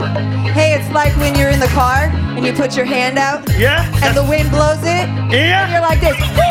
Hey, it's like when you're in the car and you put your hand out Yeah? and the wind blows it. Yeah? You're like this.